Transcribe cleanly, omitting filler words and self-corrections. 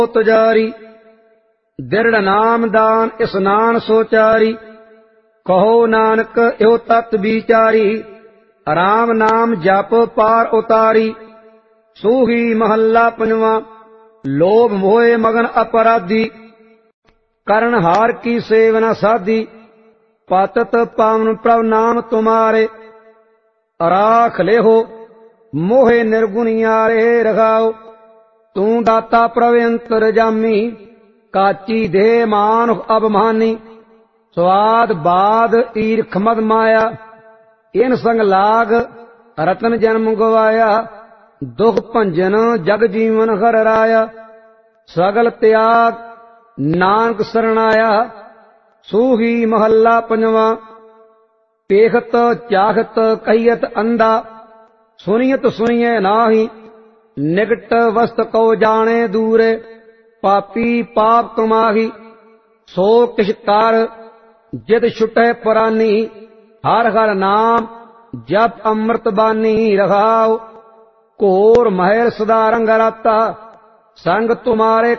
तुजारी दृढ़ नाम दान स्नान सोचारी कहो नानक यो तत् विचारी राम नाम जप पार उतारी। सूही महला पंजवा। लोभ मोहे मगन अपराधी करण हार की सेवना साधी पातत पावन प्रभ नाम तुम्हारे राख ले हो मोहे निर्गुणियारे रखाओ। तू दाता प्रभ अंतर जामी काची देह मान अबमानी स्वाद बाद ईर्ख मद माया इन संग लाग रतन जन्म गवाया दुख भंजन जग जीवन हर राया। सगल त्याग नानक सरणाया। सूही महला पंजवा। पेखत चाखत कहियत अंधा सुनियत सुनिए नाही निकट वस्त को जाने दूरे पापी पाप तुमाही। सो किछ कर जित छुटे पुरानी हर हर नाम जप अमृत बानी रखाओ। घोर महर सदा रंग राता संग तुम्हारे